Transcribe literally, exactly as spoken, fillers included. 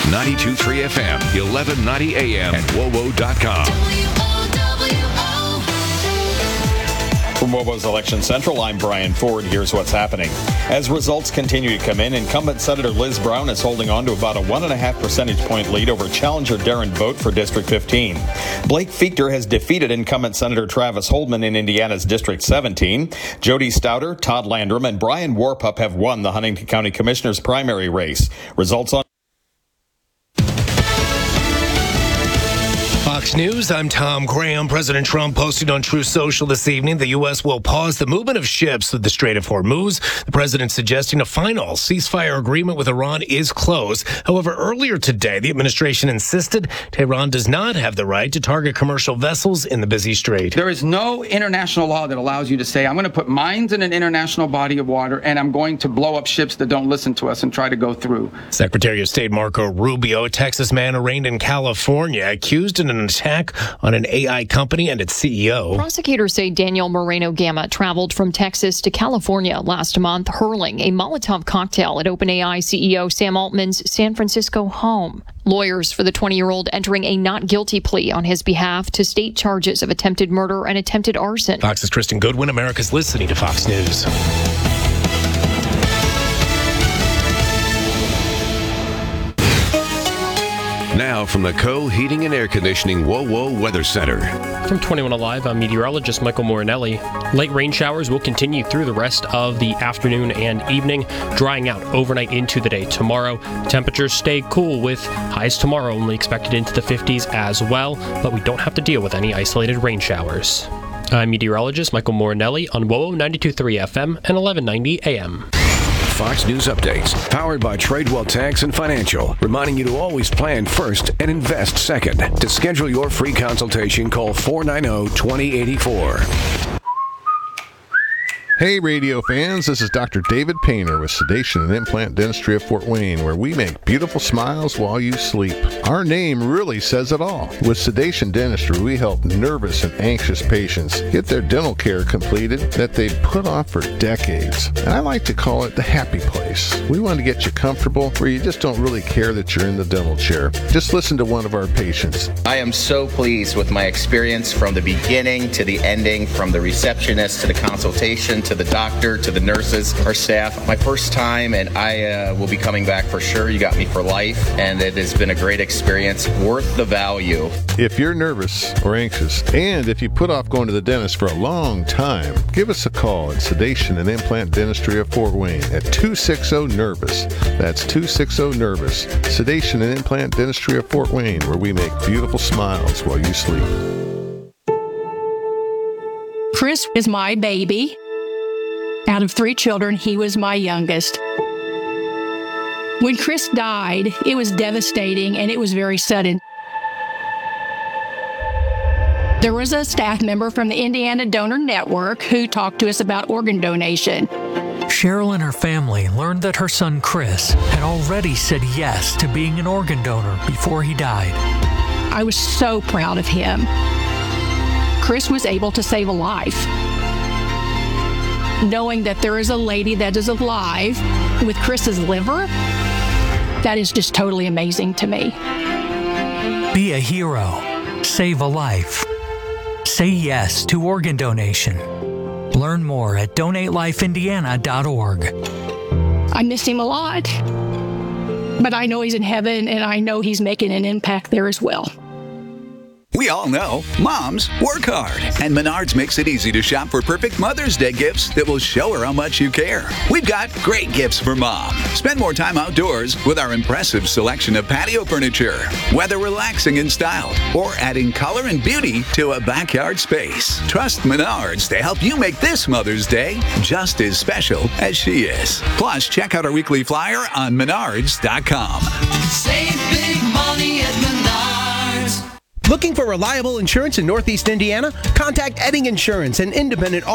ninety-two point three F M, eleven ninety A M, and W O W O dot com. From W O W O's Election Central, I'm Brian Ford. Here's what's happening. As results continue to come in, incumbent Senator Liz Brown is holding on to about a one and a half percentage point lead over challenger Darren Vogt for District fifteen. Blake Fichter has defeated incumbent Senator Travis Holdman in Indiana's District seventeen. Jody Stouter, Todd Landrum, and Brian Warpup have won the Huntington County Commissioner's primary race. Results on Fox News, I'm Tom Graham. President Trump posted on Truth Social this evening the U S will pause the movement of ships through the Strait of Hormuz. The president suggesting a final ceasefire agreement with Iran is close. However, earlier today, the administration insisted Tehran does not have the right to target commercial vessels in the busy strait. There is no international law that allows you to say, I'm going to put mines in an international body of water and I'm going to blow up ships that don't listen to us and try to go through. Secretary of State Marco Rubio, a Texas man arraigned in California, accused in an attack on an A I company and its C E O. Prosecutors say Daniel Moreno Gama traveled from Texas to California last month, hurling a Molotov cocktail at OpenAI C E O Sam Altman's San Francisco home. Lawyers for the twenty-year-old entering a not guilty plea on his behalf to state charges of attempted murder and attempted arson. Fox's Kristen Goodwin. America's listening to Fox News. Now from the Co. Heating and Air Conditioning W O W O Weather Center. From twenty-one Alive, I'm meteorologist Michael Morinelli. Light rain showers will continue through the rest of the afternoon and evening, drying out overnight into the day tomorrow. Temperatures stay cool with highs tomorrow only expected into the fifties as well, but we don't have to deal with any isolated rain showers. I'm meteorologist Michael Morinelli on W O W O ninety-two point three F M and eleven ninety A M. Fox News Updates, powered by Tradewell Tax and Financial, reminding you to always plan first and invest second. To schedule your free consultation, call four nine zero, two zero eight four. Hey radio fans, this is Doctor David Painter with Sedation and Implant Dentistry of Fort Wayne, where we make beautiful smiles while you sleep. Our name really says it all. With Sedation Dentistry, we help nervous and anxious patients get their dental care completed that they've put off for decades. And I like to call it the happy place. We want to get you comfortable where you just don't really care that you're in the dental chair. Just listen to one of our patients. I am so pleased with my experience from the beginning to the ending, from the receptionist to the consultation, to the doctor, to the nurses, our staff. My first time, and I uh, will be coming back for sure. You got me for life, and it has been a great experience, worth the value. If you're nervous or anxious, and if you put off going to the dentist for a long time, give us a call at Sedation and Implant Dentistry of Fort Wayne at two six zero, nervous. That's two six zero, nervous. Sedation and Implant Dentistry of Fort Wayne, where we make beautiful smiles while you sleep. Chris is my baby. Out of three children, he was my youngest. When Chris died, it was devastating and it was very sudden. There was a staff member from the Indiana Donor Network who talked to us about organ donation. Cheryl and her family learned that her son Chris had already said yes to being an organ donor before he died. I was so proud of him. Chris was able to save a life. Knowing that there is a lady that is alive with Chris's liver, that is just totally amazing to me. Be a hero. Save a life. Say yes to organ donation. Learn more at donate life indiana dot org. I miss him a lot, but I know he's in heaven and I know he's making an impact there as well. We all know moms work hard, and Menards makes it easy to shop for perfect Mother's Day gifts that will show her how much you care. We've got great gifts for mom. Spend more time outdoors with our impressive selection of patio furniture, whether relaxing and styled or adding color and beauty to a backyard space. Trust Menards to help you make this Mother's Day just as special as she is. Plus, check out our weekly flyer on menards dot com. Save big money at Menards. Looking for reliable insurance in Northeast Indiana? Contact Edding Insurance, an independent